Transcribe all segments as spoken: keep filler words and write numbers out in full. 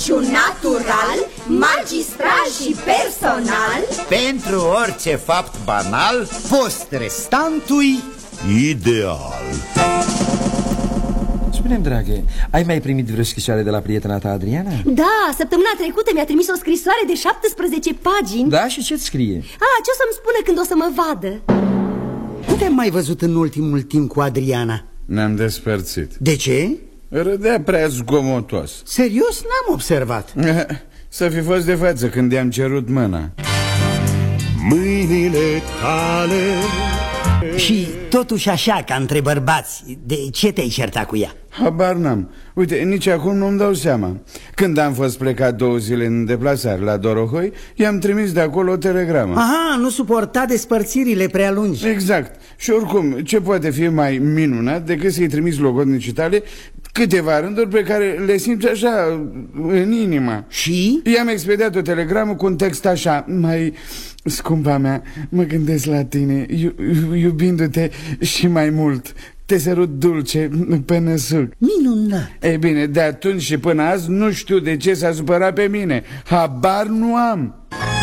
serviciu natural, magistral și personal. Pentru orice fapt banal, post restantui ideal. Spune-mi, dragă, ai mai primit vreo scrisoare de la prietena ta, Adriana? Da, săptămâna trecută mi-a trimis o scrisoare de șaptesprezece pagini. Da? Și ce-ți scrie? Ah, ce o să-mi spună când o să mă vadă? Nu te-am mai văzut în ultimul timp cu Adriana. Ne-am despărțit. De ce? Râdea prea zgomotos. Serios? N-am observat. Să fi fost de față când i-am cerut mâna. Mâinile tale. Și totuși așa, ca între bărbați, de ce te-ai certat cu ea? Habar n-am. Uite, nici acum nu-mi dau seama. Când am fost plecat două zile în deplasare la Dorohoi, i-am trimis de acolo o telegramă. Aha, nu suporta despărțirile prea lungi. Exact. Și oricum, ce poate fi mai minunat decât să-i trimis logodnicii tale câteva rânduri pe care le simți așa în inima. Și? I-am expediat o telegramă cu un text așa: mai scumpa mea, mă gândesc la tine, iu, iubindu-te și mai mult. Te sărut dulce pe năsuc. Minunat. Ei bine, de atunci și până azi nu știu de ce s-a supărat pe mine. Habar nu am.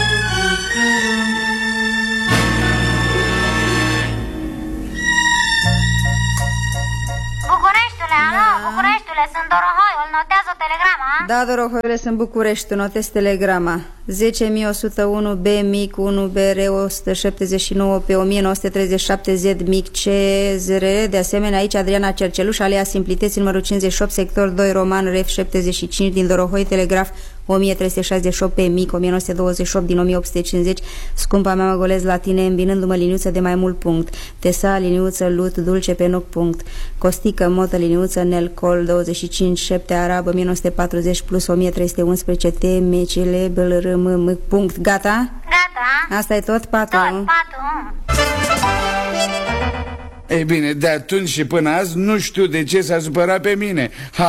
Bucureștiule, alo, Bucureștiule, sunt Dorohoiul, notează o telegramă. Da, Dorohoiule, sunt București, notez telegrama. zece mii o sută unu B mic unu B R o sută șaptezeci și nouă pe o mie nouă sute treizeci și șapte Z mic C Z R. De asemenea, aici Adriana Cerceluș, alea Simplității, numărul cincizeci și opt, sector doi, Roman, Ref șaptezeci și cinci, din Dorohoi, telegraf o mie trei sute șaizeci și opt pe mic, o mie nouă sute douăzeci și opt din o mie opt sute cincizeci. Scumpa mea, mă golez la tine, îmbinându-mă liniuță de mai mult punct. Tesa, liniuță, lut, dulce pe noc punct. Costică, motă, liniuță, nel, col, douăzeci și cinci, șepte, arab, o mie nouă sute patruzeci plus o mie trei sute unsprezece, T, M, C, L, B, L, R, M, M, punct. Gata? Gata. Asta e tot, patru. Tot, patru. Ei bine, de atunci și până azi nu știu de ce s-a supărat pe mine.